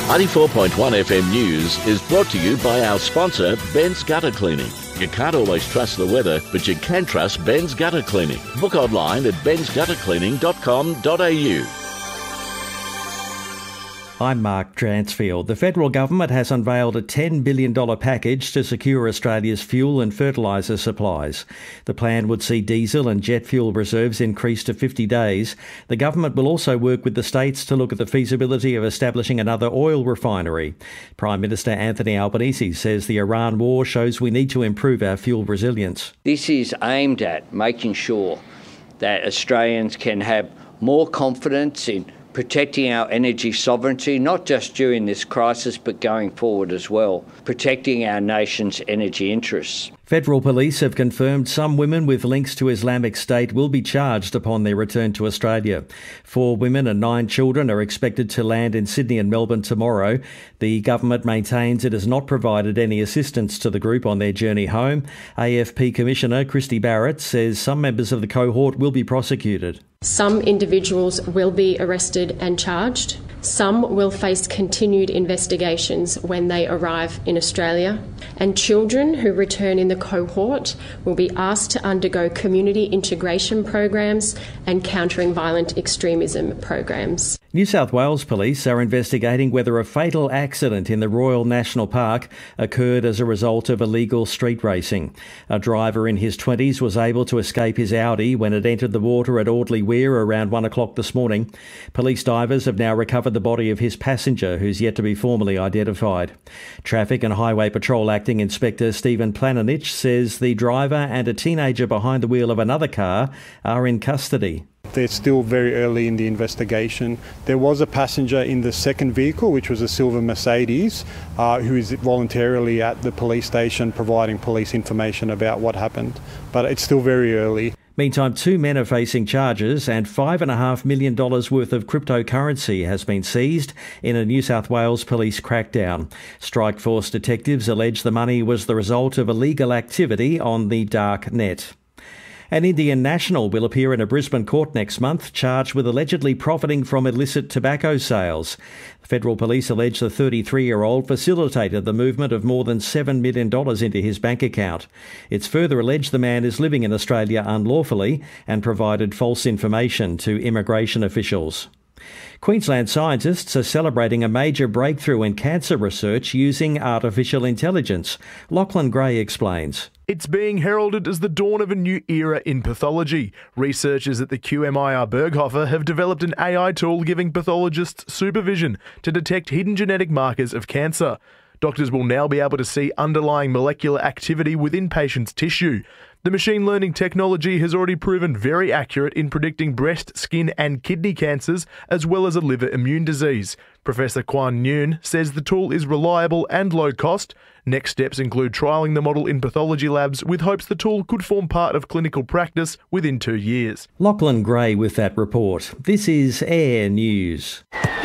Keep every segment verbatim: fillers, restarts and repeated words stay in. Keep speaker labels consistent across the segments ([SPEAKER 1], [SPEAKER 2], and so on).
[SPEAKER 1] ninety-four point one F M News is brought to you by our sponsor, Ben's Gutter Cleaning. You can't always trust the weather, but you can trust Ben's Gutter Cleaning. Book online at bens gutter cleaning dot com dot a u.
[SPEAKER 2] I'm Mark Dransfield. The federal government has unveiled a ten billion dollars package to secure Australia's fuel and fertiliser supplies. The plan would see diesel and jet fuel reserves increased to fifty days. The government will also work with the states to look at the feasibility of establishing another oil refinery. Prime Minister Anthony Albanese says the Iran war shows we need to improve our fuel resilience.
[SPEAKER 3] This is aimed at making sure that Australians can have more confidence in protecting our energy sovereignty, not just during this crisis, but going forward as well, protecting our nation's energy interests.
[SPEAKER 2] Federal police have confirmed some women with links to Islamic State will be charged upon their return to Australia. Four women and nine children are expected to land in Sydney and Melbourne tomorrow. The government maintains it has not provided any assistance to the group on their journey home. A F P Commissioner Christy Barrett says some members of the cohort will be prosecuted.
[SPEAKER 4] Some individuals will be arrested and charged. Some will face continued investigations when they arrive in Australia. And children who return in the cohort will be asked to undergo community integration programs and countering violent extremism programs.
[SPEAKER 2] New South Wales police are investigating whether a fatal accident in the Royal National Park occurred as a result of illegal street racing. A driver in his twenties was able to escape his Audi when it entered the water at Audley Weir around one o'clock this morning. Police divers have now recovered the body of his passenger, who's yet to be formally identified. Traffic and Highway Patrol Acting Inspector Stephen Plananich says the driver and a teenager behind the wheel of another car are in custody.
[SPEAKER 5] They're still very early in the investigation. There was a passenger in the second vehicle, which was a silver Mercedes, uh, who is voluntarily at the police station providing police information about what happened. But it's still very early.
[SPEAKER 2] Meantime, two men are facing charges and five and a half million dollars worth of cryptocurrency has been seized in a New South Wales police crackdown. Strike Force detectives allege the money was the result of illegal activity on the dark net. An Indian national will appear in a Brisbane court next month, charged with allegedly profiting from illicit tobacco sales. Federal police allege the thirty-three-year-old facilitated the movement of more than seven million dollars into his bank account. It's further alleged the man is living in Australia unlawfully and provided false information to immigration officials. Queensland scientists are celebrating a major breakthrough in cancer research using artificial intelligence. Lachlan Gray explains.
[SPEAKER 6] It's being heralded as the dawn of a new era in pathology. Researchers at the Q M I R Berghofer have developed an A I tool giving pathologists supervision to detect hidden genetic markers of cancer. Doctors will now be able to see underlying molecular activity within patients' tissue. The machine learning technology has already proven very accurate in predicting breast, skin and kidney cancers, as well as a liver immune disease. Professor Kwan Nguyen says the tool is reliable and low cost. Next steps include trialling the model in pathology labs with hopes the tool could form part of clinical practice within two years.
[SPEAKER 2] Lachlan Gray with that report. This is Air News.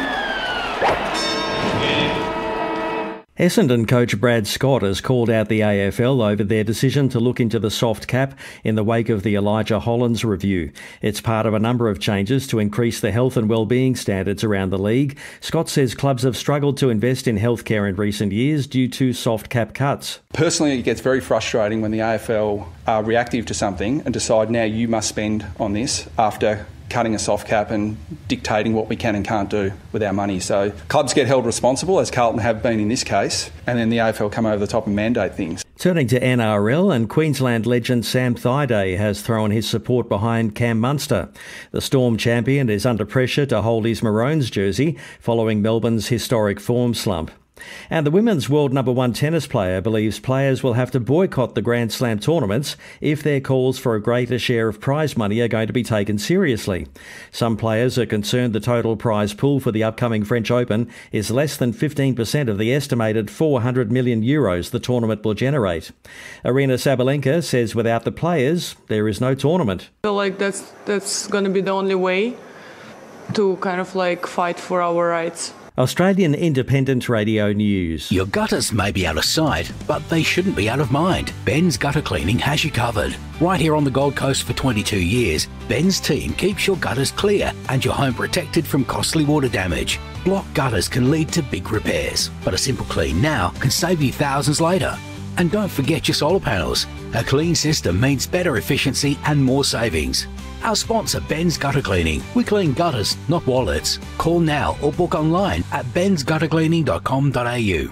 [SPEAKER 2] Essendon coach Brad Scott has called out the A F L over their decision to look into the soft cap in the wake of the Elijah Hollands review. It's part of a number of changes to increase the health and well-being standards around the league. Scott says clubs have struggled to invest in healthcare in recent years due to soft cap cuts.
[SPEAKER 7] Personally, it gets very frustrating when the A F L are reactive to something and decide now you must spend on this after cutting a soft cap and dictating what we can and can't do with our money. So clubs get held responsible, as Carlton have been in this case, and then the A F L come over the top and mandate things.
[SPEAKER 2] Turning to N R L, and Queensland legend Sam Thaiday has thrown his support behind Cam Munster. The Storm champion is under pressure to hold his Maroons jersey following Melbourne's historic form slump. And the women's world number one tennis player believes players will have to boycott the Grand Slam tournaments if their calls for a greater share of prize money are going to be taken seriously. Some players are concerned the total prize pool for the upcoming French Open is less than fifteen percent of the estimated four hundred million euros the tournament will generate. Arina Sabalenka says without the players, there is no tournament.
[SPEAKER 8] I feel like that's, that's going to be the only way to kind of like fight for our rights.
[SPEAKER 2] Australian Independent Radio News.
[SPEAKER 8] Your gutters may be out of sight, but they shouldn't be out of mind. Ben's Gutter Cleaning has you covered. Right here on the Gold Coast for twenty-two years, Ben's team keeps your gutters clear and your home protected from costly water damage. Blocked gutters can lead to big repairs, but a simple clean now can save you thousands later. And don't forget your solar panels. A clean system means better efficiency and more savings. Our sponsor, Ben's Gutter Cleaning. We clean gutters, not wallets. Call now or book online at bens gutter cleaning dot com dot a u.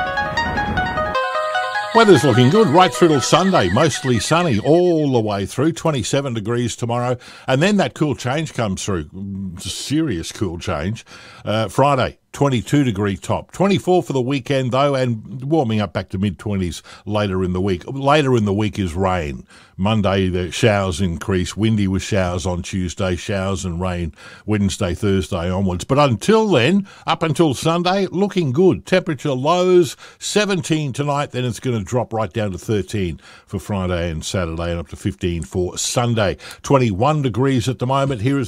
[SPEAKER 9] Weather's looking good right through till Sunday, mostly sunny all the way through, twenty-seven degrees tomorrow, and then that cool change comes through, serious cool change. Uh, Friday, twenty-two degree top, twenty-four for the weekend though, and warming up back to mid-twenties later in the week. Later in the week is rain. Monday, the showers increase, windy with showers on Tuesday, showers and rain Wednesday, Thursday onwards. But until then, up until Sunday, looking good. Temperature lows, seventeen tonight, then it's going to drop right down to thirteen for Friday and Saturday and up to fifteen for Sunday. twenty-one degrees at the moment. Here is